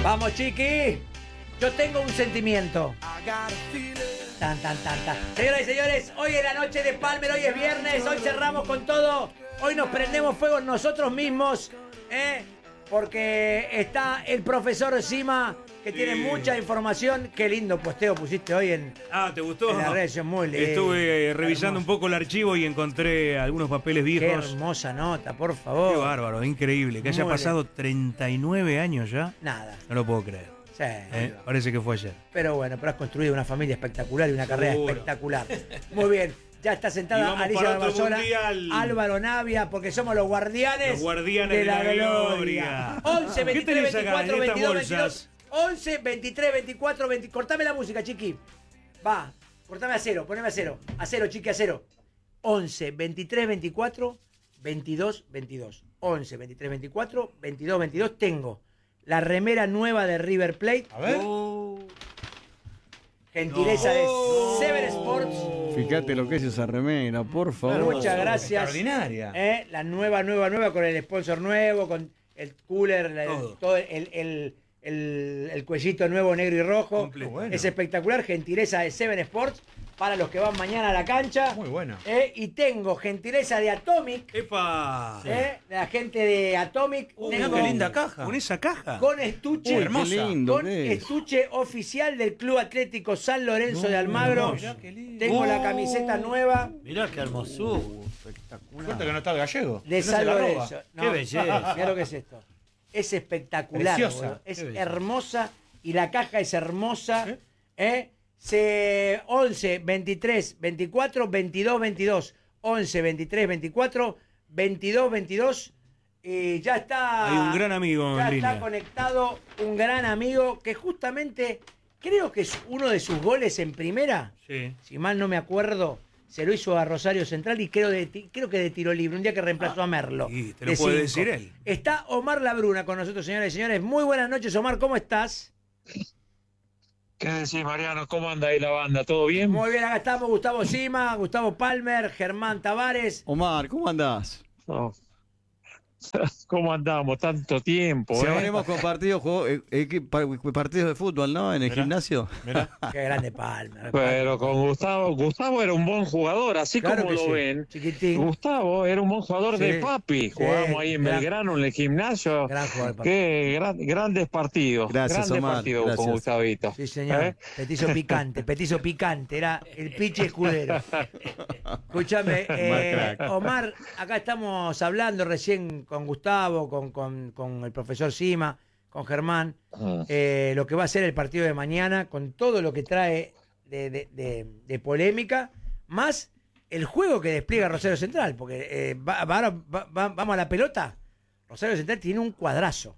Vamos, chiqui. Yo tengo un sentimiento. Tan. Señoras y señores, hoy es la noche de Palmer, hoy es viernes, hoy cerramos con todo. Hoy nos prendemos fuego nosotros mismos, porque está el profesor Sima, que tiene mucha información. Qué lindo posteo pusiste hoy en... ¿te gustó? En la red, es muy lindo. Estuve revisando un poco el archivo y encontré algunos papeles viejos. Qué hermosa nota, por favor. Qué bárbaro, increíble. Que haya pasado 39 años ya. Nada. No lo puedo creer. Sí. Parece que fue ayer. Pero bueno, has construido una familia espectacular y una carrera espectacular. Muy bien. Ya está sentada Alicia Barbasola, Álvaro Navia, porque somos los guardianes de la gloria. 11, 23, 24, 22, 22. 11, 23, 24, 20. Cortame la música, chiqui. Va, cortame a cero, poneme a cero. A cero, chiqui, a cero. 11, 23, 24, 22, 22. 11, 23, 24, 22, 22. Tengo la remera nueva de River Plate. A ver. Gentileza de Seven Sports. Fíjate lo que es esa remera, por favor. Muchas gracias. Extraordinaria. La nueva, con el sponsor nuevo, con el cooler, todo el cuellito nuevo, negro y rojo. Bueno. Es espectacular. Gentileza de Seven Sports para los que van mañana a la cancha. Muy buena. Y tengo gentileza de Atomic. ¡Epa! De la gente de Atomic. Tengo Qué linda caja. Con esa caja. Con estuche. Hermosa. Qué lindo con estuche oficial del Club Atlético San Lorenzo de Almagro. Tengo la camiseta nueva. Mirá qué hermosura. Espectacular. Suerte que no está el gallego. De San Lorenzo. Qué belleza. Mirá lo que es esto. Es espectacular. Preciosa. Es hermosa y la caja es hermosa. 11, 23, 24, 22, 22. 11, 23, 24, 22, 22. Y ya está. Hay un gran amigo ya en línea. está conectado un gran amigo que justamente creo que es uno de sus goles en primera. Sí. Si mal no me acuerdo, se lo hizo a Rosario Central y creo que de tiro libre, un día que reemplazó a Merlo. Y te lo puede decir él. Está Omar Labruna con nosotros, señoras y señores. Muy buenas noches, Omar, ¿cómo estás? ¿Qué decís, Mariano? ¿Cómo anda ahí la banda? ¿Todo bien? Muy bien, acá estamos Gustavo Sima, Gustavo Palmer, Germán Tavares. Omar, ¿cómo andás? No. ¿Cómo andamos? Tanto tiempo, Si habremos compartido partidos de fútbol, ¿no? En el gimnasio. Mirá. Qué grande Palmer. Pero con Gustavo era un buen jugador, así Claro como que lo sí, ven. chiquitín. Gustavo era un buen jugador Sí, de papi. Jugábamos ahí en gran- Belgrano, en el gimnasio. Gran jugador, papi. Qué grandes partidos. Gracias, grandes Omar, partidos gracias. con Gustavito. Sí, señor. Petizo picante. Era el pichi escudero. Escúchame, Omar, acá estamos hablando recién con Gustavo, con el profesor Sima, con Germán, lo que va a ser el partido de mañana, con todo lo que trae de polémica, más el juego que despliega Rosario Central, porque vamos a la pelota. Rosario Central tiene un cuadrazo.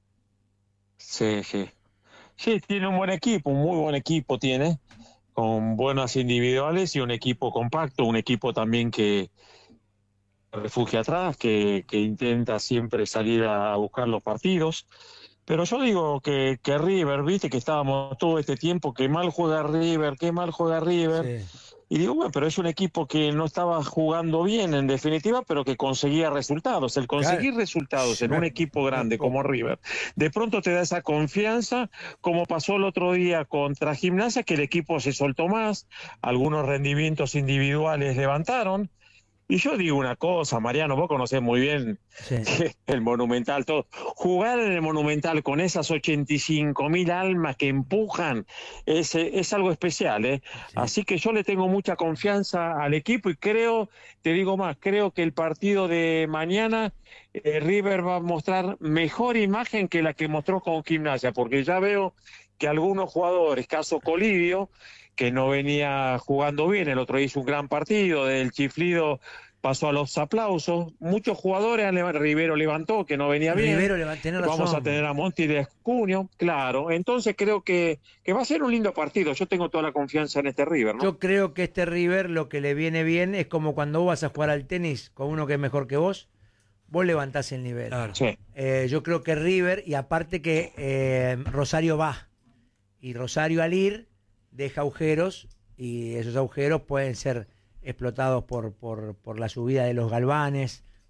Sí. Sí, tiene un buen equipo, un muy buen equipo tiene, con buenas individuales y un equipo compacto, un equipo también que refugia atrás, que intenta siempre salir a buscar los partidos. Pero yo digo que River, viste que estábamos todo este tiempo, que mal juega River. Sí. Y digo, bueno, pero es un equipo que no estaba jugando bien en definitiva, pero que conseguía resultados. El conseguir resultados en un equipo grande como River, de pronto te da esa confianza, como pasó el otro día contra Gimnasia, que el equipo se soltó más, algunos rendimientos individuales levantaron. Y yo digo una cosa, Mariano, vos conocés muy bien el Monumental, todo. Jugar en el Monumental con esas 85.000 almas que empujan es algo especial, ¿eh? Sí. Así que yo le tengo mucha confianza al equipo y creo que el partido de mañana River va a mostrar mejor imagen que la que mostró con Gimnasia, porque ya veo que algunos jugadores, caso Colidio, que no venía jugando bien, el otro hizo un gran partido, del chiflido pasó a los aplausos, muchos jugadores, Rivero levantó, que no venía bien, vamos a tener a Monti de Cunio, claro, entonces creo que va a ser un lindo partido, yo tengo toda la confianza en este River, ¿no? Yo creo que este River lo que le viene bien es como cuando vos vas a jugar al tenis con uno que es mejor que vos levantás el nivel. Claro. Sí. Yo creo que River, y aparte que Rosario va, y Rosario al ir deja agujeros, y esos agujeros pueden ser explotados por la subida de los Galvanes,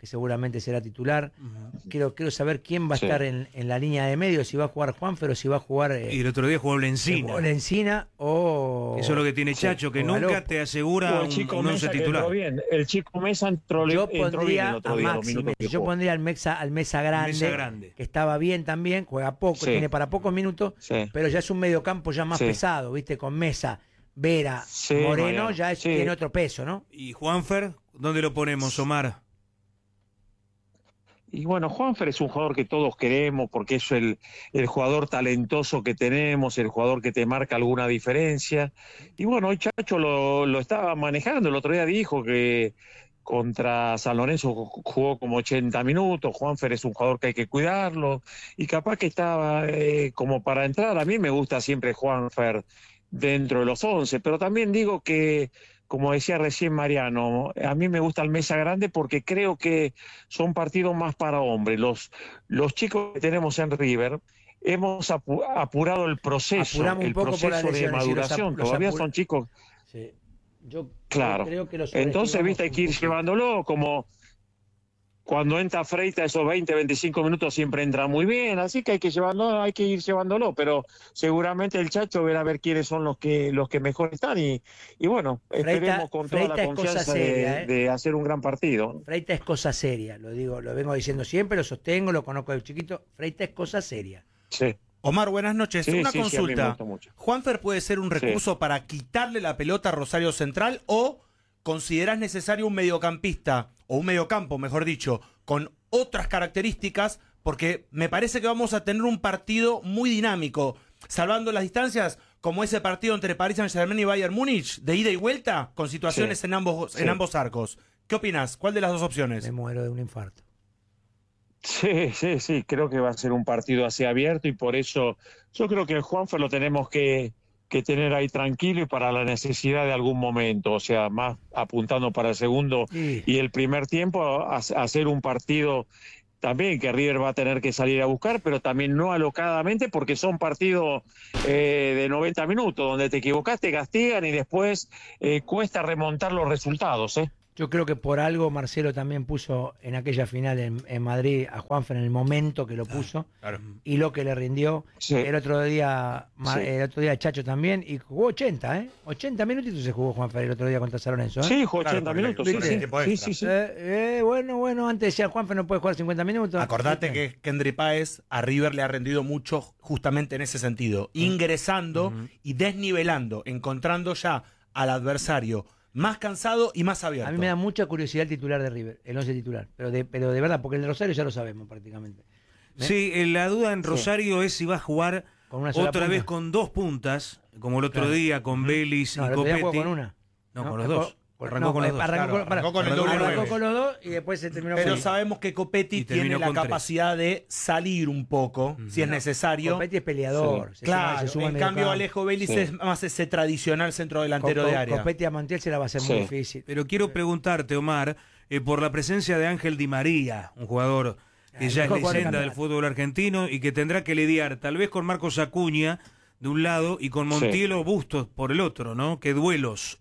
que seguramente será titular. Quiero saber quién va a estar en la línea de medio, si va a jugar Juanfer o si va a jugar... y el otro día jugó Lencina. Lencina o... Eso es lo que tiene Chacho, que nunca te asegura un once titular. Bien. El chico Mesa entró bien el otro día, yo pondría al Mesa grande, que estaba bien también, juega poco, tiene para pocos minutos, pero ya es un mediocampo ya más pesado, ¿viste? Con Mesa, Vera, Moreno, ya tiene otro peso, ¿no? ¿Y Juanfer? ¿Dónde lo ponemos, Omar? Y bueno, Juanfer es un jugador que todos queremos porque es el jugador talentoso que tenemos, el jugador que te marca alguna diferencia. Y bueno, hoy Chacho lo estaba manejando. El otro día dijo que contra San Lorenzo jugó como 80 minutos. Juanfer es un jugador que hay que cuidarlo. Y capaz que estaba como para entrar. A mí me gusta siempre Juanfer dentro de los 11, pero también digo que, como decía recién Mariano, a mí me gusta el Mesa grande porque creo que son partidos más para hombres. Los chicos que tenemos en River hemos apurado el proceso, de maduración. Todavía son chicos. Sí. Yo claro. Creo que entonces, viste, hay que ir llevándolo como... Cuando entra Freitas esos 20, 25 minutos siempre entra muy bien, así que hay que ir llevándolo, pero seguramente el Chacho verá a ver quiénes son los que mejor están y bueno, esperemos con toda la confianza de hacer un gran partido. Freitas es cosa seria, lo vengo diciendo siempre, lo sostengo, lo conozco de chiquito, Freitas es cosa seria. Sí. Omar, buenas noches. Una consulta. Sí, ¿Juanfer puede ser un recurso para quitarle la pelota a Rosario Central o considerás necesario un mediocampista, o un mediocampo, mejor dicho, con otras características? Porque me parece que vamos a tener un partido muy dinámico, salvando las distancias, como ese partido entre Paris Saint-Germain y Bayern Múnich, de ida y vuelta, con situaciones en ambos arcos. ¿Qué opinás? ¿Cuál de las dos opciones? Me muero de un infarto. Sí, creo que va a ser un partido así abierto y por eso yo creo que el Juanfer lo tenemos que tener ahí tranquilo y para la necesidad de algún momento, o sea, más apuntando para el segundo y el primer tiempo, hacer un partido también que River va a tener que salir a buscar, pero también no alocadamente porque son partidos de 90 minutos, donde te equivocaste, castigan y después cuesta remontar los resultados, Yo creo que por algo Marcelo también puso en aquella final en Madrid a Juanfer en el momento que lo puso y lo que le rindió. El otro día Chacho también y jugó 80, 80 minutitos se jugó Juanfer el otro día contra San Lorenzo. Sí, jugó 80 minutos. Sí. Bueno, antes decía Juanfer no puede jugar 50 minutos. Acordate que Kendry Páez a River le ha rendido mucho justamente en ese sentido, ingresando y desnivelando, encontrando ya al adversario más cansado y más abierto. A mí me da mucha curiosidad el titular de River, el 11 titular, pero de verdad, porque el de Rosario ya lo sabemos prácticamente. Sí, la duda en Rosario es si va a jugar otra vez con dos puntas, como el otro día con Vélez y Copetti. Con una. No, con los dos. Arrancó con los dos. Arrancó con el doble. Arrancó con los dos y después se terminó Pero con sabemos que Copetti tiene la capacidad de salir un poco, si es necesario. Copetti es peleador. Claro, en cambio Alejo Vélez es más ese tradicional centro delantero de área. Copetti a Montiel se la va a hacer muy difícil. Pero quiero preguntarte, Omar, por la presencia de Ángel Di María, un jugador que ya es leyenda del fútbol argentino y que tendrá que lidiar tal vez con Marcos Acuña de un lado y con Montiel o Bustos por el otro, ¿no? ¿Qué duelos?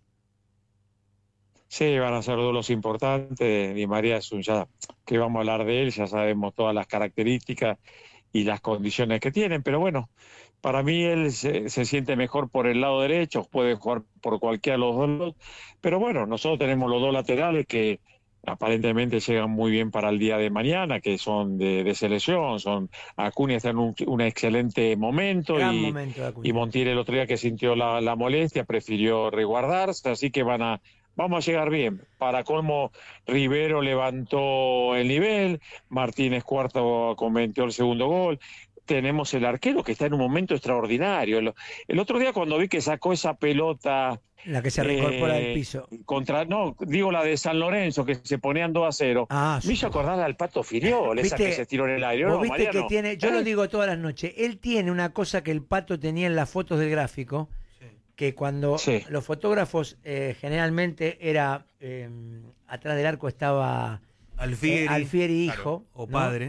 Sí, van a ser duelos importantes. Di María es ya que vamos a hablar de él, ya sabemos todas las características y las condiciones que tienen, pero bueno, para mí él se siente mejor por el lado derecho, puede jugar por cualquiera de los dos lados, pero bueno, nosotros tenemos los dos laterales que aparentemente llegan muy bien para el día de mañana, que son de selección, Acuña está en un excelente momento y Montiel el otro día que sintió la molestia prefirió resguardarse, así que vamos a llegar bien. Para colmo, Rivero levantó el nivel, Martínez Cuarto convirtió el segundo gol. Tenemos el arquero que está en un momento extraordinario. El otro día cuando vi que sacó esa pelota... La que se reincorpora del piso. La de San Lorenzo, que se ponían 2-0. Me hizo acordar al Pato Filiol, esa que se tiró en el aire. ¿Viste que tiene? Yo lo digo todas las noches. Él tiene una cosa que el Pato tenía en las fotos del gráfico, que cuando los fotógrafos generalmente era atrás del arco estaba Alfieri hijo o padre,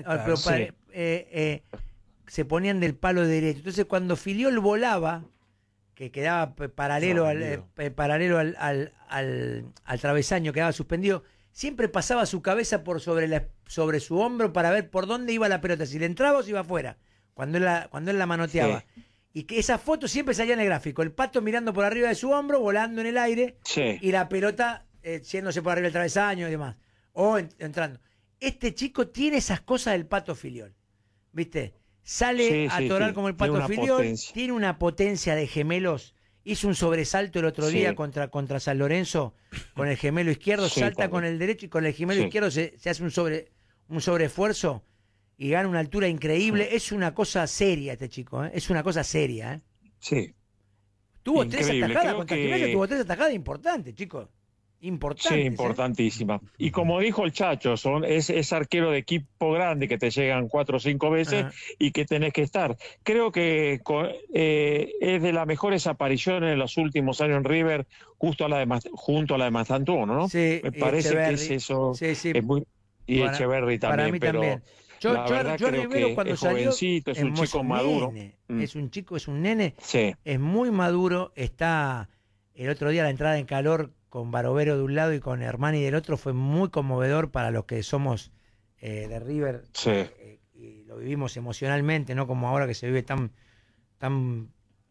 se ponían del palo derecho. Entonces cuando Filiol volaba, que quedaba paralelo al travesaño, quedaba suspendido, siempre pasaba su cabeza por sobre su hombro para ver por dónde iba la pelota, si le entraba o si iba afuera, cuando él la manoteaba. Sí. Y que esa foto siempre salía en el gráfico, el Pato mirando por arriba de su hombro, volando en el aire, y la pelota yéndose por arriba del travesaño y demás, o entrando. Este chico tiene esas cosas del Pato Filiol, ¿viste? Sale a torar como el Pato Filiol, tiene una potencia de gemelos. Hizo un sobresalto el otro día contra San Lorenzo con el gemelo izquierdo, salta con el derecho y con el gemelo izquierdo se hace un sobreesfuerzo y gana una altura increíble. Es una cosa seria este chico, ¿eh? Es una cosa seria. Sí. Tuvo 3 atajadas contra Jiménez, tuvo 3 atajadas importantes, chicos. Importantes. Sí, importantísima. Y como dijo el Chacho, es arquero de equipo grande que te llegan 4 o 5 veces y que tenés que estar. Creo que es de las mejores apariciones en los últimos años en River, junto a la de Mastantuono, ¿no? Sí, me parece que es eso. Sí. Es muy, y Echeverri también. Para mí pero también. Yo Rivero cuando salió es un chico maduro. Es un chico, es un nene. Sí. Es muy maduro. Está el otro día la entrada en calor con Barovero de un lado y con Hermani del otro fue muy conmovedor para los que somos de River y lo vivimos emocionalmente, no como ahora que se vive tan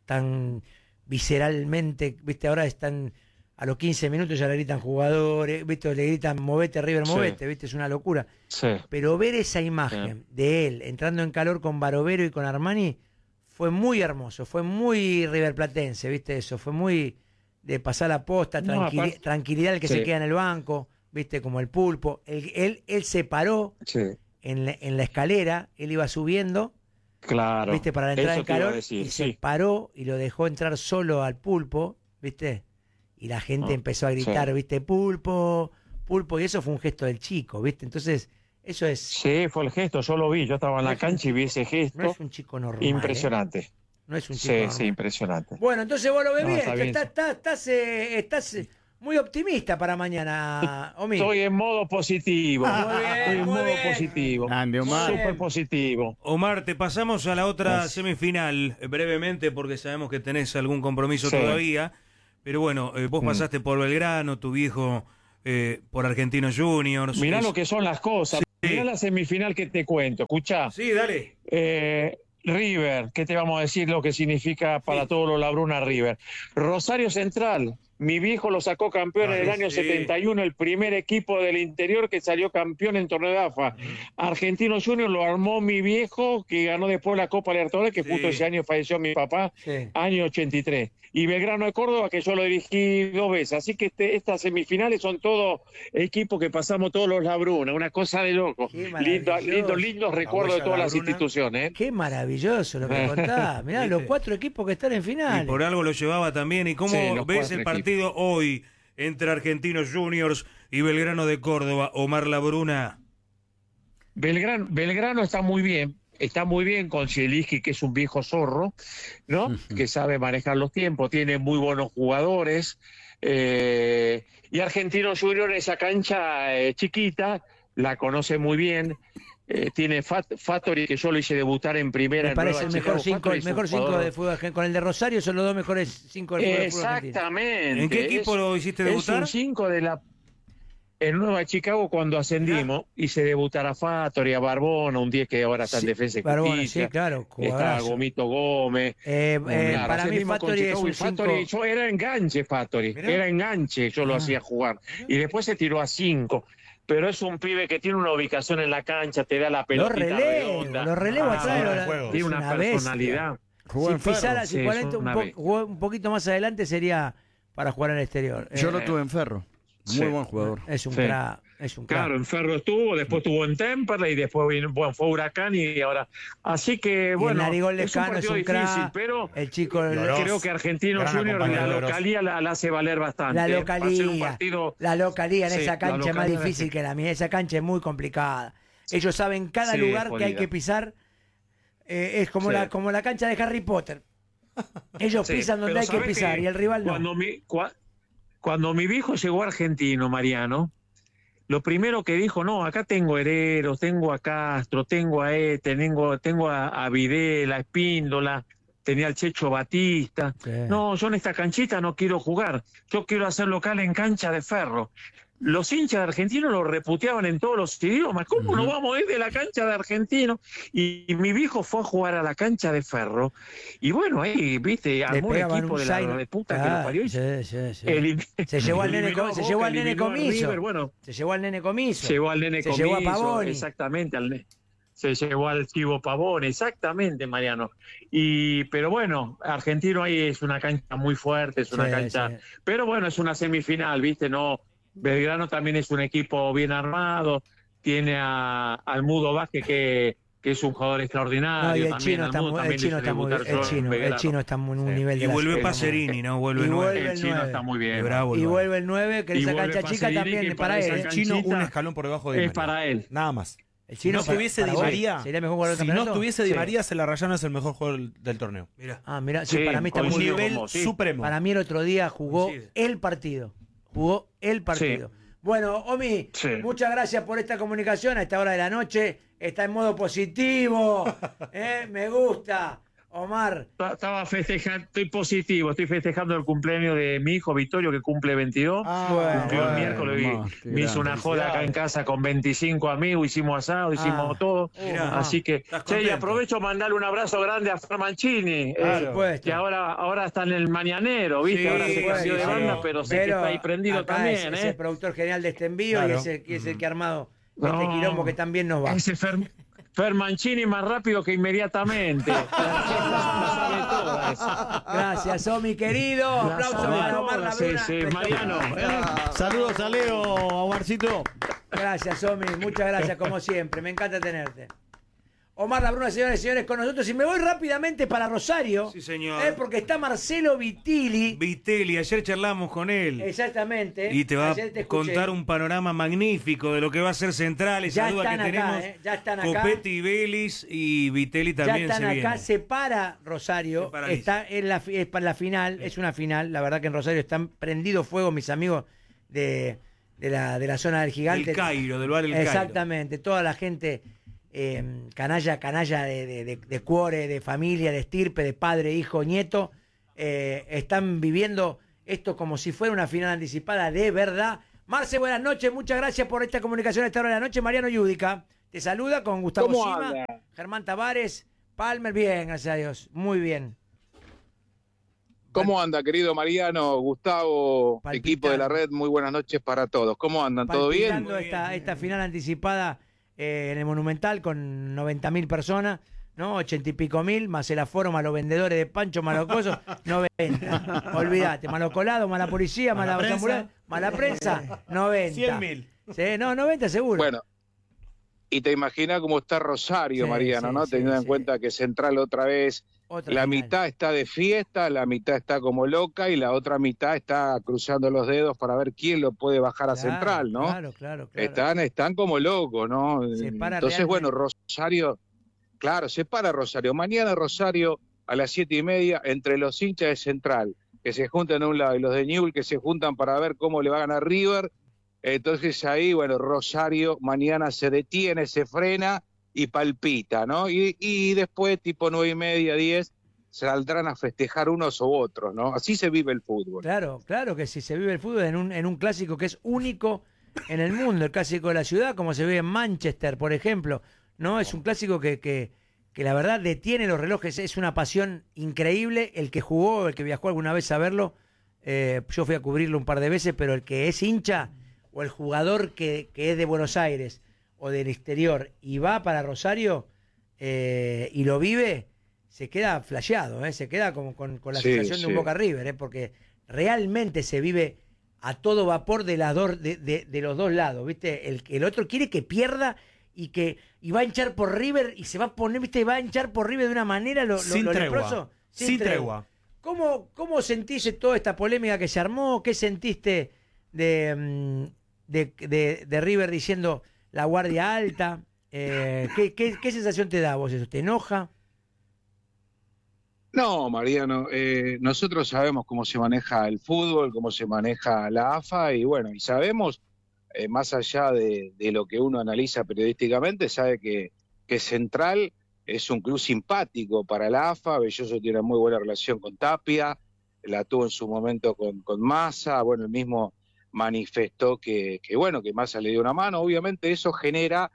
visceralmente, viste, ahora están a los 15 minutos ya le gritan jugadores, viste, le gritan movete River, movete, viste, es una locura. Pero ver esa imagen de él entrando en calor con Barovero y con Armani fue muy hermoso, fue muy riverplatense, viste, eso, fue muy de pasar la posta, tranquilidad el que se queda en el banco, viste, como el Pulpo. Él se paró en la escalera, él iba subiendo, viste, para la entrada en calor, y se paró y lo dejó entrar solo al Pulpo, viste, y la gente empezó a gritar, viste, Pulpo, Pulpo, y eso fue un gesto del chico, viste, entonces eso es... Sí, fue el gesto, yo lo vi, yo estaba en la cancha y vi ese gesto. No es un chico normal. Impresionante. No es un chico. Sí, impresionante. Bueno, entonces vos lo ves bien. Estás muy optimista para mañana, Omi. Estoy en modo positivo. Estoy en modo positivo. Ande, Omar. Súper positivo. Omar, te pasamos a la otra semifinal brevemente porque sabemos que tenés algún compromiso todavía. Pero bueno, vos pasaste por Belgrano, tu viejo por Argentinos Juniors. Mirá lo que son las cosas. Mirá la semifinal que te cuento. Escuchá. Sí, dale. River, ¿qué te vamos a decir lo que significa para todos los Labruna River? Rosario Central, mi viejo lo sacó campeón en el año 71, el primer equipo del interior que salió campeón en torneo de AFA. Argentinos Juniors lo armó mi viejo, que ganó después la Copa Libertadores, que justo ese año falleció mi papá, año 83. Y Belgrano de Córdoba, que yo lo dirigí 2 veces. Así que estas semifinales son todos equipos que pasamos todos los Labruna, una cosa de loco. Lindos recuerdos de todas las instituciones. Qué maravilloso lo que contás. Mirá, los 4 equipos que están en final. Y por algo lo llevaba también. ¿Y cómo ves el partido hoy entre Argentinos Juniors y Belgrano de Córdoba, Omar Labruna? Belgrano está muy bien. Está muy bien con Zielinski, que es un viejo zorro, ¿no? Que sabe manejar los tiempos, tiene muy buenos jugadores. Y Argentinos Juniors, esa cancha chiquita, la conoce muy bien. Tiene Fattori, que yo lo hice debutar en primera. Me parece el mejor 5 de fútbol. Con el de Rosario son los 2 mejores 5 del fútbol. Exactamente. ¿En qué equipo lo hiciste debutar? Es un 5 de la... En Nueva Chicago, cuando ascendimos, hice debutar a Fattori, a Barbona, un 10 que ahora está en defensa y justicia. Sí, claro. Está Gomito Gómez. Para mí Fattori es un 5. Yo era enganche, Fattori. Era enganche, yo lo hacía jugar. Y después se tiró a 5. Pero es un pibe que tiene una ubicación en la cancha, te da la pelotita redonda. Los relevos atrás. Tiene una personalidad. Si un poquito más adelante sería para jugar en el exterior. Yo lo tuve en Ferro. Muy buen jugador. Es un crack. Claro, en Ferro estuvo, después estuvo en Temperley y después fue Huracán y ahora. Así que, bueno, Narigol Lescano es un partido difícil, pero el chico creo que Argentinos Juniors la localía la hace valer bastante. La localía en esa cancha es más difícil que la mía. Esa cancha es muy complicada. Ellos saben cada lugar que hay que pisar. Es como la cancha de Harry Potter. Ellos pisan donde hay que pisar y el rival no. Cuando mi viejo llegó a Argentino, Mariano, lo primero que dijo, no, acá tengo Hereros, tengo a Castro, tengo a tengo a Videla, a Espíndola, tenía al Checho Batista. No, yo en esta canchita no quiero jugar, yo quiero hacer local en cancha de Ferro. los hinchas de Argentino lo reputeaban en todos los idiomas. ¿Cómo no vamos a ir de la cancha de Argentino? Y mi viejo fue a jugar a la cancha de Ferro. Y bueno, ahí, viste, armó un equipo de la reputa que lo parió. Se llevó al nene comiso. Se llevó al nene comiso. Llevó al nene comiso. Se llevó a Pavoni. Exactamente, se llevó al Chivo Pavone, exactamente, Mariano. Pero bueno, Argentino ahí es una cancha muy fuerte, es una cancha. Sí. Pero bueno, es una semifinal, ¿viste? No, Belgrano también es un equipo bien armado, tiene al Mudo Vázquez que es un jugador extraordinario. No, y el chino está en un nivel de. Y vuelve Pacerini, ¿no? Vuelve el 9. El chino está muy bien. Y vuelve el 9, que esa cancha chica también es para él. El chino un escalón por debajo de Di María. Es para él. Nada más. Si no estuviese Di María, sería mejor jugador del torneo. Si no estuviese Di María, Celarrayano es el mejor jugador del torneo. Mira, sí, para mí está muy nivel supremo. Para mí el otro día jugó el partido. Sí. Bueno, Omi, muchas gracias por esta comunicación a esta hora de la noche. Está en modo positivo. Me gusta. Omar. Estaba festejando, estoy festejando el cumpleaños de mi hijo Vittorio, que cumple 22. Cumplió el miércoles, me hizo una joda acá en casa con 25 amigos, hicimos asado, hicimos todo. Así que, y aprovecho mandarle un abrazo grande a Fer Mancini, que ahora está en el mañanero, ¿viste? Ahora se cambió de banda, pero sé que está ahí prendido también. Es el productor general de este envío y es el que ha armado este quilombo que también nos va. Ese Fer Mancini más rápido que inmediatamente. Gracias, Omi, querido. Aplausos para Omar Labruna. Mariano. Saludos a Leo, a Omarcito. Gracias, Omi. Muchas gracias, como siempre. Me encanta tenerte. Omar Labruna, señores y señores, con nosotros. Y me voy rápidamente para Rosario. Sí, señor. Porque está Marcelo Vitilli. Ayer charlamos con él. Exactamente. Y te va a contar un panorama magnífico de lo que va a ser Central. Esa duda que tenemos. Ya están acá. Copetti, Vélez y Vitilli también ya están se acá. viene. Se para Rosario. Está es para la final. Es una final. La verdad que en Rosario están prendidos fuego mis amigos de la zona del Gigante. Del Cairo, del bar El Cairo. Exactamente. Toda la gente... canalla de cuore, de familia, de estirpe, de padre, hijo, nieto, están viviendo esto como si fuera una final anticipada de verdad. Marce, buenas noches, muchas gracias por esta comunicación a esta hora de la noche. Mariano Yudica te saluda con Gustavo Sima, Germán Tavares, Palmer, bien, gracias a Dios, muy bien. ¿Cómo anda, querido Mariano, Gustavo, equipo de la red? Muy buenas noches para todos. ¿Cómo andan? ¿Todo bien? Esta final anticipada en el Monumental con 90.000 personas, ¿no? 80 y pico mil, más el aforo, más los vendedores de pancho, más los cosos, 90. Olvídate, más los colados, más la policía, más la prensa, 90. 100.000. Sí, no, 90 seguro. Bueno, y te imaginas cómo está Rosario, Mariano, ¿no? Teniendo en cuenta que Central otra vez, la mitad está de fiesta, la mitad está como loca y la otra mitad está cruzando los dedos para ver quién lo puede bajar a Central, ¿no? Claro. Están como locos, ¿no? Entonces, bueno, Rosario, se para Rosario. Mañana Rosario a las 7:30 entre los hinchas de Central, que se juntan a un lado, y los de Newell's que se juntan para ver cómo le van a ganar River. Entonces ahí, bueno, Rosario mañana se detiene, se frena y palpita, ¿no? Y después, tipo 9:30, 10, saldrán a festejar unos u otros, ¿no? Así se vive el fútbol. Claro que sí, se vive el fútbol en un clásico que es único en el mundo, el clásico de la ciudad, como se vive en Manchester, por ejemplo, ¿no? Es un clásico que la verdad detiene los relojes, es una pasión increíble. El que jugó, el que viajó alguna vez a verlo, yo fui a cubrirlo un par de veces, pero el que es hincha o el jugador que es de Buenos Aires o del exterior y va para Rosario y lo vive, se queda flasheado, se queda como con la sensación de un Boca River, porque realmente se vive a todo vapor de los dos lados, ¿viste? El otro quiere que pierda y va a hinchar por River y se va a poner, ¿viste? Va a hinchar por River de una manera sin tregua. ¿Cómo sentiste toda esta polémica que se armó? ¿Qué sentiste de River diciendo la guardia alta? ¿Qué sensación te da a vos eso? ¿Te enoja? No, Mariano, nosotros sabemos cómo se maneja el fútbol, cómo se maneja la AFA y bueno, y sabemos, más allá de lo que uno analiza periodísticamente, sabe que Central es un club simpático para la AFA. Belloso tiene una muy buena relación con Tapia, la tuvo en su momento con Massa, bueno, el mismo manifestó que Massa le dio una mano. Obviamente eso genera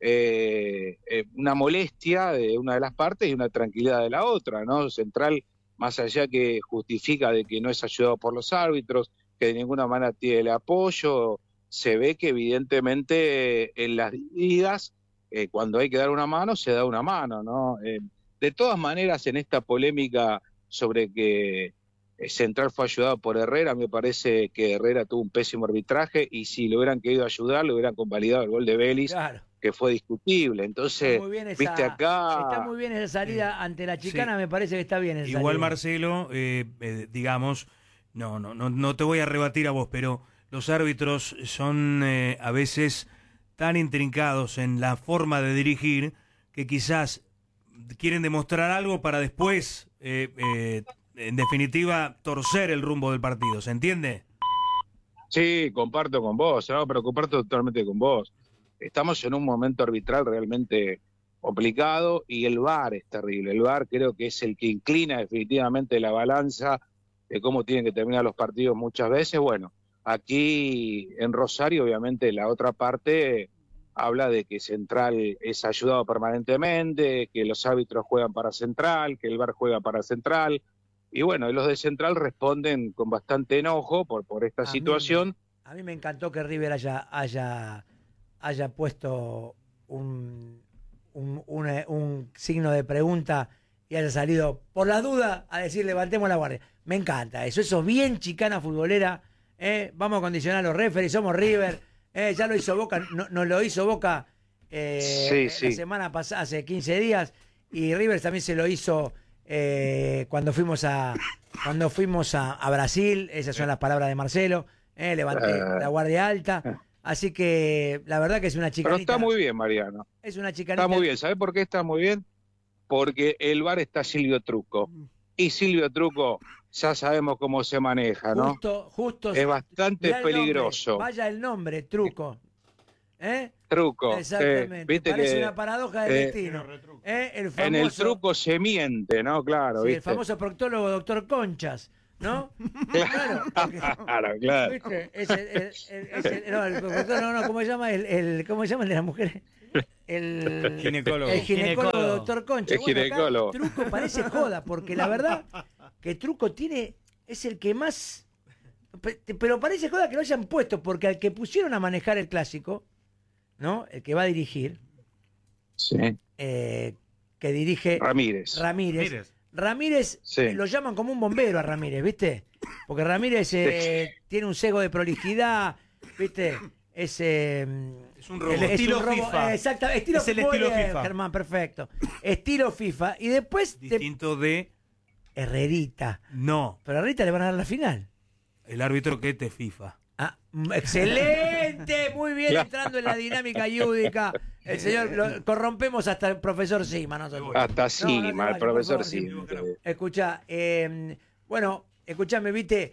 una molestia de una de las partes y una tranquilidad de la otra, ¿no? Central, más allá que justifica de que no es ayudado por los árbitros, que de ninguna manera tiene el apoyo, se ve que evidentemente en las divididas, cuando hay que dar una mano, se da una mano, ¿no? De todas maneras, en esta polémica sobre que Central fue ayudado por Herrera, me parece que Herrera tuvo un pésimo arbitraje y si le hubieran querido ayudar, le hubieran convalidado el gol de Vélez, claro, que fue discutible. Entonces, viste acá... Está muy bien esa salida ante la chicana, sí. Me parece que está bien esa Igual, salida. Marcelo, digamos, no te voy a rebatir a vos, pero los árbitros son a veces tan intrincados en la forma de dirigir que quizás quieren demostrar algo para después, en definitiva, torcer el rumbo del partido. ¿Se entiende? Sí, comparto con vos, ¿no? Pero comparto totalmente con vos. Estamos en un momento arbitral realmente complicado y el VAR es terrible. El VAR creo que es el que inclina definitivamente la balanza de cómo tienen que terminar los partidos muchas veces. Bueno, aquí en Rosario, obviamente, la otra parte habla de que Central es ayudado permanentemente, que los árbitros juegan para Central, que el VAR juega para Central. Y bueno, los de Central responden con bastante enojo por esta situación. A mí me encantó que River haya puesto un signo de pregunta y haya salido por la duda a decir levantemos la guardia. Me encanta eso es bien chicana futbolera. Vamos a condicionar a los referees, somos River. Ya lo hizo Boca, nos lo hizo Boca la semana pasada, hace 15 días, y River también se lo hizo cuando fuimos a Brasil. Esas son las palabras de Marcelo. Levanté la guardia alta. Así que la verdad que es una chicanita. Pero está muy bien, Mariano. Es una chicanita. Está muy bien. ¿Sabés por qué está muy bien? Porque el VAR está Silvio Trucco. Y Silvio Trucco ya sabemos cómo se maneja, ¿no? Justo. Es bastante peligroso. Vaya el nombre, Trucco. Trucco. Exactamente. ¿Viste parece que, una paradoja del destino. El famoso, en el truco se miente, ¿no? Claro. Sí, ¿viste? El famoso proctólogo doctor Conchas, ¿no? Claro, claro. ¿Viste? ¿Cómo se llama ¿cómo se llama el de las mujeres? El ginecólogo. El ginecólogo doctor Conchas. El ginecólogo. Truco parece joda, porque la verdad que Truco es el que más... Pero parece joda que lo hayan puesto, porque al que pusieron a manejar el clásico, ¿no? El que va a dirigir, sí. Que dirige Ramírez, sí. Lo llaman como un bombero a Ramírez, ¿viste? Porque Ramírez tiene un sesgo de prolijidad, ¿viste? Es un robot. Estilo FIFA. Exacto, es el estilo FIFA. Germán, perfecto. Estilo FIFA. Y después... Distinto de... Herrerita. No. Pero a Herrerita le van a dar la final. El árbitro que te FIFA. ¡Excelente! Muy bien, entrando en la dinámica yúdica. El señor, corrompemos hasta el profesor Sima. Nosotros. Hasta Sima, el profesor Sima. Escucha, bueno, escúchame, ¿viste?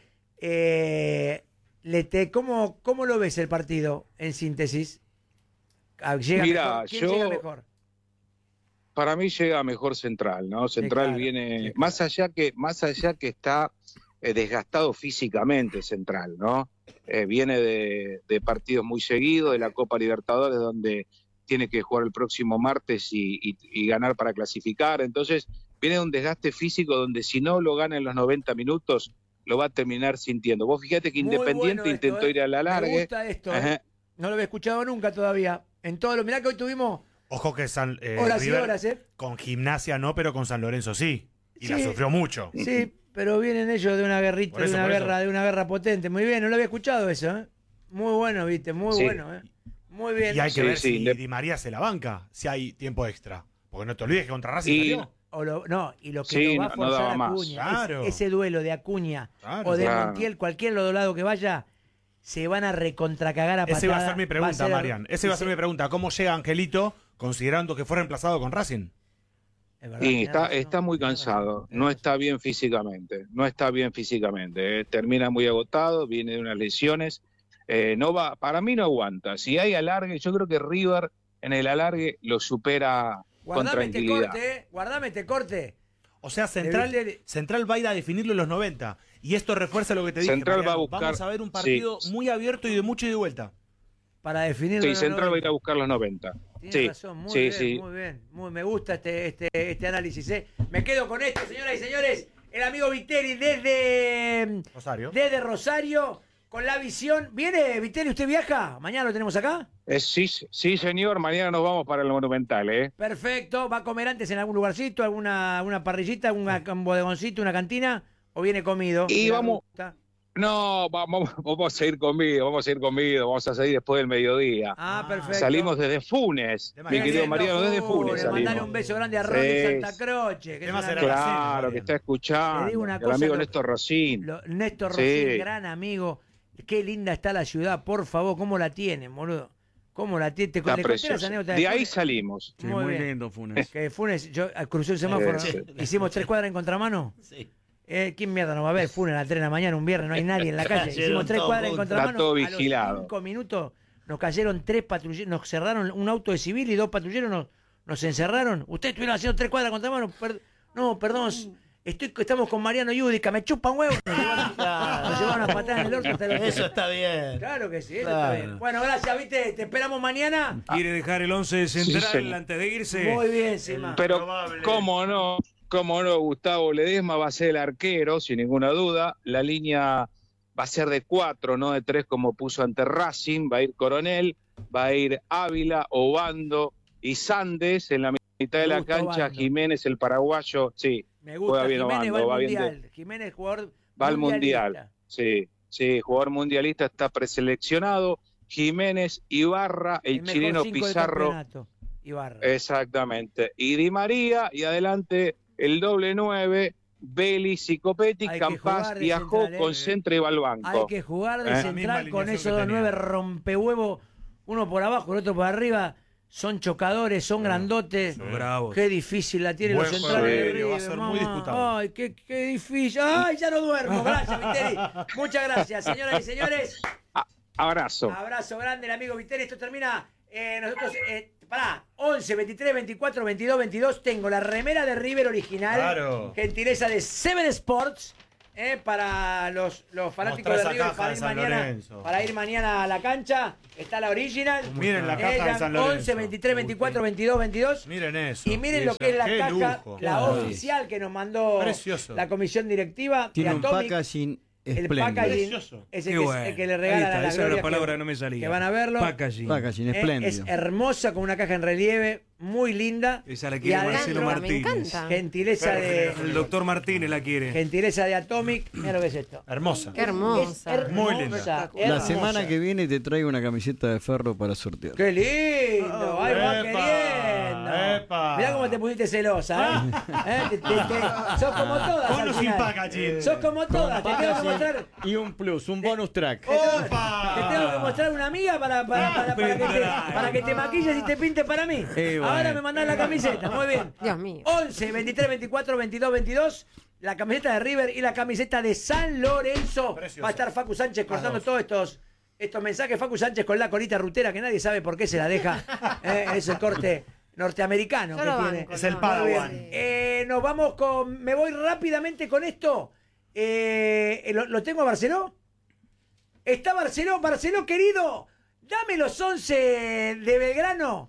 ¿Cómo lo ves el partido en síntesis? Mira, ¿Quién llega mejor? Para mí llega mejor Central, ¿no? Central, sí, claro, viene, sí, claro. más allá que está desgastado físicamente Central, ¿no? Viene de partidos muy seguidos, de la Copa Libertadores, donde tiene que jugar el próximo martes y ganar para clasificar. Entonces, viene de un desgaste físico donde si no lo gana en los 90 minutos, lo va a terminar sintiendo. Vos fíjate que muy Independiente bueno esto, intentó ir a la largue. Me gusta esto, no lo había escuchado nunca todavía. En todo lo... Mirá que hoy tuvimos... Ojo que horas River, y horas, con Gimnasia no, pero con San Lorenzo sí. Y sí, la sufrió mucho. Sí, pero vienen ellos de una guerrita, de una guerra potente. Muy bien, no lo había escuchado eso, ¿eh? Muy bueno, viste, muy bueno, ¿eh? Muy bien. Y hay que ver si Di María se la banca, si hay tiempo extra. Porque no te olvides que contra Racing salió. Y lo que lo va a forzar Acuña, claro. ese duelo de Acuña o de Montiel, cualquier lado que vaya, se van a recontracagar a patada. Esa va a ser mi pregunta, Marian. Esa va a ser mi pregunta. ¿Cómo llega Angelito considerando que fue reemplazado con Racing? Sí, está muy cansado, no está bien físicamente, termina muy agotado, viene de unas lesiones, para mí no aguanta. Si hay alargue, yo creo que River en el alargue lo supera con tranquilidad. Guardame este corte. O sea, Central va a ir a definirlo en los 90. Y esto refuerza lo que te dije. Central Mariano. va a buscar, vamos a ver un partido muy abierto y de mucho ida y vuelta. Para definirlo. Sí, Central va a ir a buscar los 90. Tienes razón, muy bien. Me gusta este análisis. Me quedo con esto, señoras y señores. El amigo Viteri desde Rosario, con la visión. ¿Viene, Viteri? ¿Usted viaja? ¿Mañana lo tenemos acá? Sí, señor. Mañana nos vamos para el Monumental, Perfecto. ¿Va a comer antes en algún lugarcito, alguna parrillita, un bodegoncito, una cantina? ¿O viene comido? Y vamos... No, vamos a ir comido, vamos a salir después del mediodía. Perfecto. Salimos desde Funes, mi querido Mariano, desde Funes salimos. Mandale un beso grande a Ronnie Santa Croce. Claro, que está escuchando. El amigo Néstor Rosín. Néstor Rosín, gran amigo. Qué linda está la ciudad, por favor, ¿cómo la tienen, boludo? ¿Cómo la tienen? Está preciosa. De ahí salimos. Sí, muy lindo Funes. Que Funes, yo crucé el semáforo, hicimos 3 cuadras en contramano. Sí. ¿Quién mierda no va a ver Funes a las 3 de la mañana, un viernes, no hay nadie en la calle? Hicimos 3 cuadras en contramano. Está todo vigilado. A los 5 minutos nos cayeron 3 patrulleros, nos cerraron un auto de civil y 2 patrulleros nos encerraron. Ustedes estuvieron haciendo 3 cuadras en contramano. No, perdón. Estamos con Mariano Yudica, me chupan huevos. Nos llevaron a patar en el orto hasta los... Eso está bien. Claro que sí, eso está bien. Bueno, gracias, ¿viste? Te esperamos mañana. ¿Quiere dejar el 11 de Central antes de irse? Muy bien, Sima. Pero, ¿cómo no, Gustavo Ledesma va a ser el arquero, sin ninguna duda. La línea va a ser de 4, no de 3 como puso ante Racing. Va a ir Coronel, va a ir Ávila, Obando y Sandes en la mitad de la cancha. Obando. Jiménez, el paraguayo, sí. Me gusta, bien Jiménez Obando, va al bien mundial. Jiménez, jugador va al mundialista. Mundial, sí, jugador mundialista, está preseleccionado. Jiménez, Ibarra, el chileno 5 del Pizarro. campeonato, Ibarra. Exactamente. Y Di María, y adelante el doble 9, Vélez y Copetti, Campás y Ajó con Centro y Balbanco. Hay que jugar de central con esos 2 9 rompehuevos, uno por abajo, el otro por arriba. Son chocadores, son grandotes. Son bravos. Qué difícil la tienen los centrales de River. Va a ser muy disputado. Ay, qué difícil. Ay, ya no duermo. Gracias, Viteri. Muchas gracias, señoras y señores. Abrazo. Abrazo grande, el amigo Viteri. Esto termina. Nosotros, 11, 23, 24, 22, 22. Tengo la remera de River original. Claro. Gentileza de Seven Sports. Para los fanáticos de River para ir mañana a la cancha. Está la original. Miren la caja de San Lorenzo. 11, 23, 24, 22, 22. Miren eso. Y miren lo que es la caja, lujo. la oficial que nos mandó la comisión directiva. Tiene de un Atomic. packaging El espléndido. packaging es el que le regala a la esa era Gloria la palabra que, que no me salía. que van a verlo. Packaging. Espléndido. Es hermosa, con una caja en relieve, muy linda. Esa la quiere Marcelo Martínez. Gentileza de... El doctor Martínez la quiere. Gentileza de Atomic. Mira lo que es esto. Hermosa. Qué hermosa. Muy linda. La semana que viene te traigo una camiseta de Ferro para sortear. ¡Qué lindo! ¡Ahí va queriendo! ¡Epa! Mirá cómo te pusiste celosa, ¿eh? Sos como todas. Con al o sin final. packaging. Sos como todas. Te tengo que mostrar... Y un plus, un bonus track. Te tengo que mostrar una amiga para que te maquilles y te pintes para mí. Ahora me mandás la camiseta. Muy bien. Dios mío. 11, 23, 24, 22, 22. La camiseta de River y la camiseta de San Lorenzo. Preciosa. Va a estar Facu Sánchez cortando todos estos mensajes. Facu Sánchez con la colita rutera que nadie sabe por qué se la deja. Es el corte norteamericano que tiene. Es el Padawan. Nos vamos con... Me voy rápidamente con esto. ¿Lo tengo a Barceló? Está Barceló, querido. Dame los 11 de Belgrano.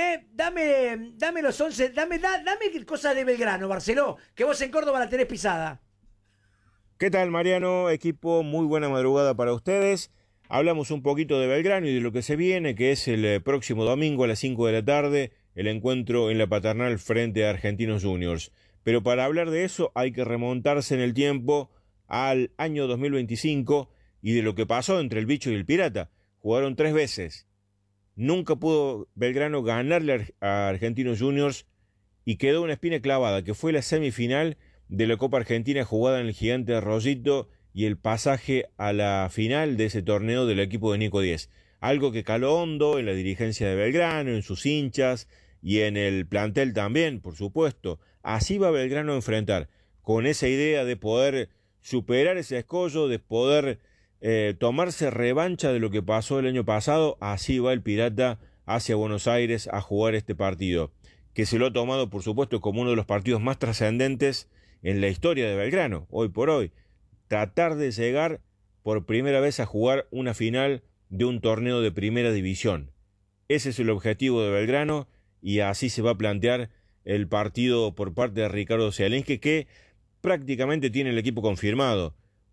Dame los 11. Dame cosas de Belgrano, Barceló. Que vos en Córdoba la tenés pisada. ¿Qué tal, Mariano? Equipo, muy buena madrugada para ustedes. Hablamos un poquito de Belgrano y de lo que se viene, que es el próximo domingo a las 5 de la tarde, el encuentro en la Paternal frente a Argentinos Juniors. Pero para hablar de eso hay que remontarse en el tiempo al año 2025 y de lo que pasó entre el Bicho y el Pirata. Jugaron 3 veces. Nunca pudo Belgrano ganarle a Argentinos Juniors y quedó una espina clavada, que fue la semifinal de la Copa Argentina jugada en el Gigante de Rosito y el pasaje a la final de ese torneo del equipo de Nico Díez. Algo que caló hondo en la dirigencia de Belgrano, en sus hinchas y en el plantel también, por supuesto. Así va Belgrano a enfrentar, con esa idea de poder superar ese escollo, de poder tomarse revancha de lo que pasó el año pasado. Así va el Pirata hacia Buenos Aires a jugar este partido, que se lo ha tomado, por supuesto, como uno de los partidos más trascendentes en la historia de Belgrano, hoy por hoy. Tratar de llegar por primera vez a jugar una final de un torneo de primera división. Ese es el objetivo de Belgrano y así se va a plantear el partido por parte de Ricardo Zielinski, que prácticamente tiene el equipo confirmado.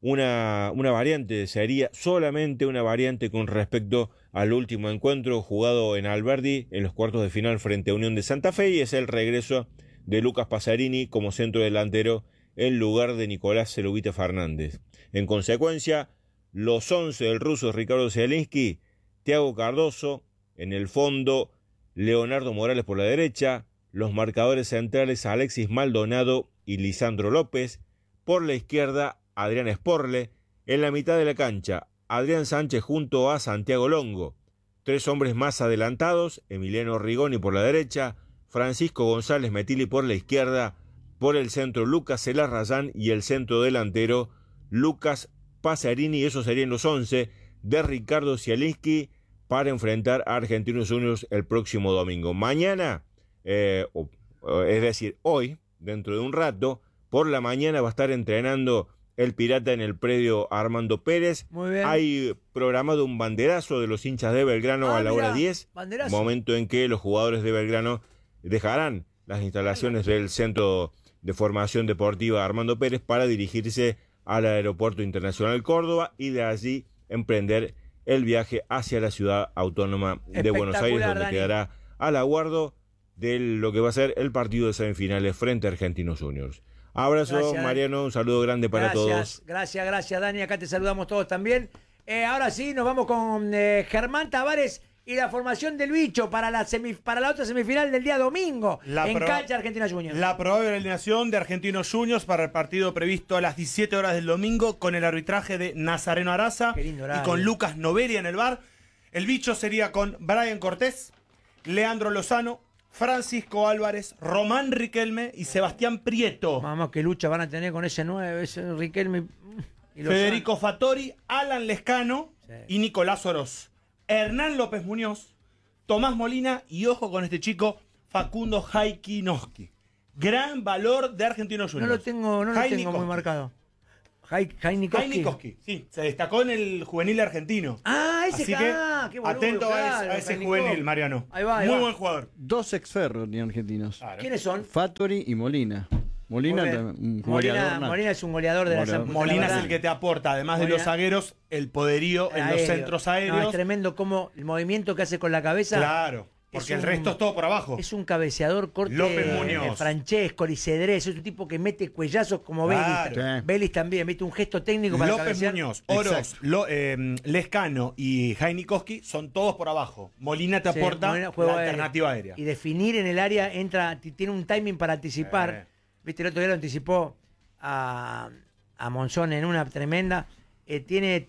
Una variante sería solamente una variante con respecto al último encuentro jugado en Alberdi en los cuartos de final frente a Unión de Santa Fe, y es el regreso de Lucas Pasarini como centro delantero en lugar de Nicolás Celubita Fernández. En consecuencia, los 11 del ruso Ricardo Zielinski: Thiago Cardoso, en el fondo Leonardo Morales por la derecha, los marcadores centrales Alexis Maldonado y Lisandro López, por la izquierda Adrián Sporle, en la mitad de la cancha Adrián Sánchez junto a Santiago Longo, 3 hombres más adelantados, Emiliano Rigoni por la derecha, Francisco González Metilli por la izquierda, por el centro Lucas Celarrayán y el centro delantero Lucas Pasarini. Esos serían los 11 de Ricardo Zielinski para enfrentar a Argentinos Juniors el próximo domingo. Mañana, es decir, hoy, dentro de un rato, por la mañana va a estar entrenando el Pirata en el predio Armando Pérez. Muy bien. Hay programado un banderazo de los hinchas de Belgrano a la hora 10, banderazo. Momento en que los jugadores de Belgrano dejarán las instalaciones del Centro de Formación Deportiva Armando Pérez para dirigirse al Aeropuerto Internacional Córdoba y de allí emprender el viaje hacia la ciudad autónoma de Buenos Aires, donde Dani quedará al aguardo de lo que va a ser el partido de semifinales frente a Argentinos Juniors. Abrazo, gracias, Mariano, un saludo grande para todos. Gracias, Dani, acá te saludamos todos también. Ahora sí, nos vamos con Germán Tavares y la formación del bicho para la otra semifinal del día domingo en cancha Argentinos Juniors. La probable alineación de Argentinos Juniors para el partido previsto a las 17 horas del domingo, con el arbitraje de Nazareno Araza y con Lucas Noveria en el VAR. El bicho sería con Brian Cortés, Leandro Lozano, Francisco Álvarez, Román Riquelme y Sebastián Prieto. Vamos, qué lucha van a tener con ese 9, ese Riquelme y Federico Fattori, Alan Lescano y Nicolás Oroz. Hernán López Muñoz, Tomás Molina y, ojo con este chico, Facundo Jaikinoski. Gran valor de Argentinos Juniors. No lo tengo muy marcado. Jaikinoski, sí, se destacó en el juvenil argentino. Ese. Así que qué boludo, atento claro, a ese juvenil, Mariano. Ahí va, muy buen jugador. 2 ex-ferros ni argentinos. Claro. ¿Quiénes son? Fattori y Molina. Molina es un goleador de la San Molina es el que te aporta, además de los zagueros, el poderío en los centros aéreos. No, es tremendo como el movimiento que hace con la cabeza. Claro, porque el resto es todo por abajo. Es un cabeceador corte López Muñoz, Francesco, Licedrés, es un tipo que mete cuellazos como claro. Vélez. Vélez también, mete un gesto técnico para López cabecear. Muñoz, Oroz, Lescano y Jaikinoski son todos por abajo. Molina te aporta Molina, la alternativa aérea. Y definir en el área, tiene un timing para anticipar. Viste, el otro día lo anticipó a Monzón en una tremenda. Es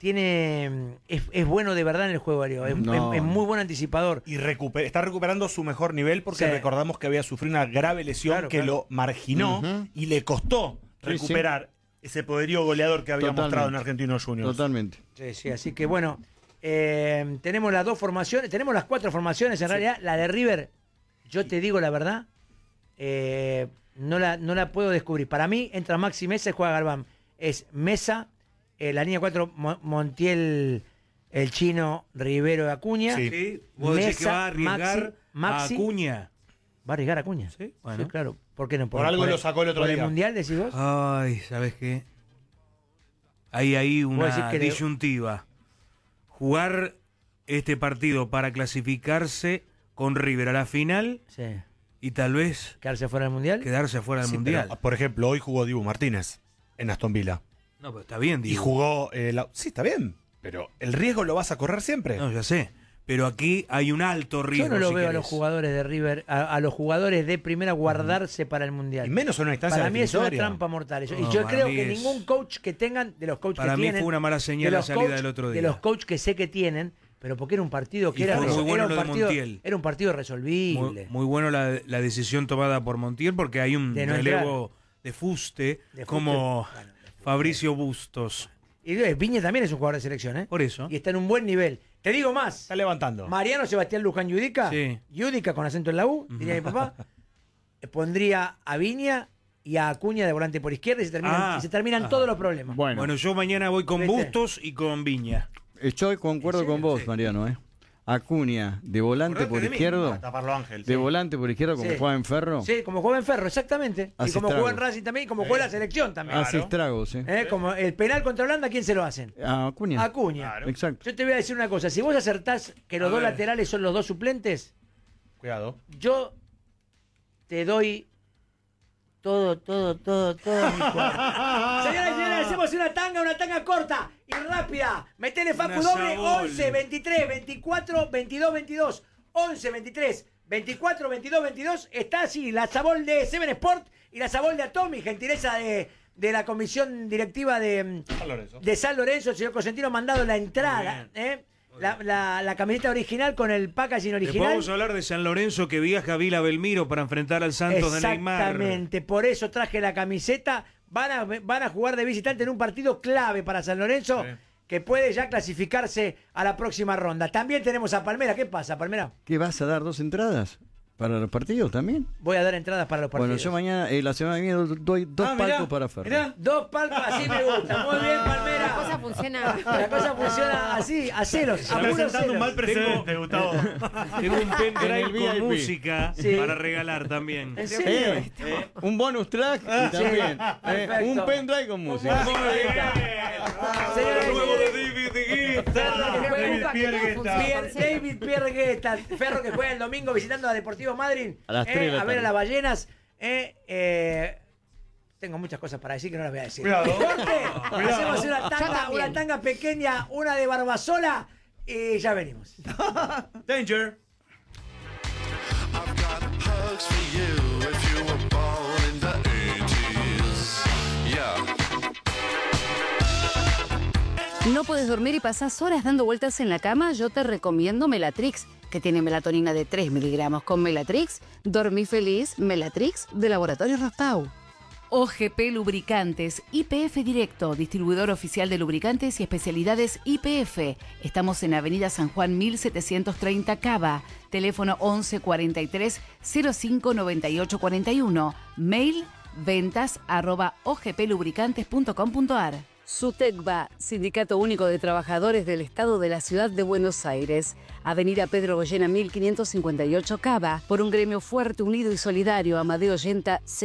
bueno de verdad en el juego aéreo. Es muy buen anticipador. Y está recuperando su mejor nivel, porque recordamos que había sufrido una grave lesión lo marginó y le costó recuperar ese poderío goleador que había mostrado en Argentinos Juniors. Totalmente. Sí, así que bueno, tenemos las 2 formaciones, tenemos las 4 formaciones en realidad. La de River, yo te digo la verdad, no la puedo descubrir. Para mí entra Maxi Mesa y juega Galván. Es Mesa, la línea 4 Montiel, el chino, Rivero, Acuña. Sí. Vos decís que va a arriesgar Maxi, a Acuña. ¿Va a arriesgar a Acuña? Sí, bueno. Sí, claro. ¿Por qué no? Por algo lo sacó el otro día. ¿Por el Mundial, decís vos? Ay, ¿sabes qué? Hay ahí una disyuntiva. Jugar este partido para clasificarse con River a la final. Sí. Y tal vez quedarse fuera del Mundial. Mundial. Pero, por ejemplo, hoy jugó Dibu Martínez en Aston Villa. No, pero está bien, Dibu. Y jugó... Sí, está bien. Pero el riesgo lo vas a correr siempre. No, ya sé. Pero aquí hay un alto riesgo. Yo no lo veo a los jugadores de River, a los jugadores de primera guardarse para el Mundial. Y menos en una instancia para mí es una trampa mortal. Y yo creo que ningún coach que tengan, de los coaches que tienen... Para mí fue una mala señal la salida del otro día. De los coaches que sé que tienen... Pero porque era un partido que era un partido resolvible. Muy bueno la decisión tomada por Montiel, porque hay un relevo de fuste como Fabricio Bustos. Y Viña también es un jugador de selección, ¿eh? Por eso. Y está en un buen nivel. Te digo más. Está levantando. Mariano Sebastián Luján Yudica. Sí. Yudica con acento en la U, diría mi papá. Pondría a Viña y a Acuña de volante por izquierda y se terminan todos los problemas. Bueno, yo mañana voy con Bustos y con Viña. Estoy concuerdo con vos, Mariano, Acuña, de volante por izquierdo. De volante por izquierdo, como juega en Ferro. Sí, como juega en Ferro, exactamente. Y como juega en Racing también, y como juega en la selección también. Hace estragos, sí. Como el penal contra Holanda, ¿a quién se lo hacen? A Acuña. Claro. Exacto. Yo te voy a decir una cosa. Si vos acertás que los dos laterales son los dos suplentes, cuidado. Yo te doy todo mi cuerpo. Señoras y señores, hacemos una tanga corta y rápida. Metele Facu doble 11 23 24 22 22. 11 23 24 22 22. Está así la Sabol de Seven Sport y la Sabol de Atomi, gentileza de la comisión directiva de San Lorenzo. El señor Cosentino ha mandado la entrada, la camiseta original con el packaging original. Vamos a hablar de San Lorenzo, que viaja a Vila Belmiro para enfrentar al Santos de Neymar. Exactamente, por eso traje la camiseta. Van a jugar de visitante en un partido clave para San Lorenzo, que puede ya clasificarse a la próxima ronda. También tenemos a Palmera. ¿Qué pasa, Palmera? ¿Qué vas a dar 2 entradas? ¿Para los partidos también? Voy a dar entradas para los partidos. Bueno, yo mañana, la semana que viene, doy 2 palcos para Ferro. Mirá, 2 palcos, así me gusta. Muy bien, Palmera. La cosa funciona. La cosa funciona así, a celos. Está presentando un mal precedente, Gustavo. Tengo un pendrive con música para regalar también. ¿En serio? Un bonus track y también. Un pendrive con música. David Piergueta, Ferro que juega el domingo visitando a Deportivo Madryn, a las 3 de la a ver tarde. a las ballenas. Tengo muchas cosas para decir que no las voy a decir. Corte, hacemos una tanga pequeña, una de Barbasola y ya venimos. Danger. ¿No puedes dormir y pasás horas dando vueltas en la cama? Yo te recomiendo Melatrix, que tiene melatonina de 3 miligramos. Con Melatrix, dormí feliz. Melatrix, de Laboratorio Raspau. OGP Lubricantes, YPF Directo, distribuidor oficial de lubricantes y especialidades YPF. Estamos en Avenida San Juan 1730 Cava. Teléfono 11 43 05 98 41. Mail ventas@ogplubricantes.com.ar. SUTECBA, Sindicato Único de Trabajadores del Estado de la Ciudad de Buenos Aires. Avenida Pedro Goyena 1558 Cava. Por un gremio fuerte, unido y solidario. Amadeo Yenta,